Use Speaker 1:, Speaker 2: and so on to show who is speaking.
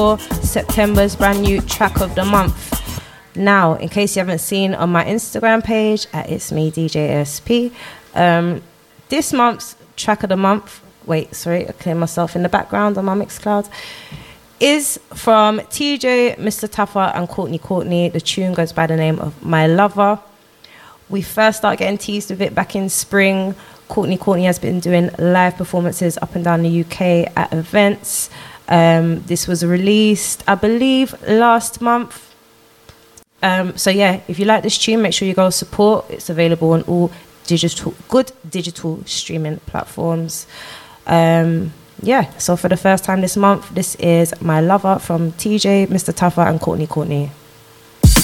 Speaker 1: for September's brand new track of the month. Now, in case you haven't seen on my Instagram page, at It's Me DJ ASP, this month's track of the month, I clear myself in the background on my Mixcloud, is from TJ, Mr. Tuffer and Courtney. The tune goes by the name of My Lover. We first started getting teased with it back in spring. Courtney has been doing live performances up and down the UK at events. This was released, I believe, last month. So yeah, if you like this tune, make sure you go support. It's available on all good digital streaming platforms. So for the first time this month, this is My Lover from TJ, Mr. Tuffer and Courtney.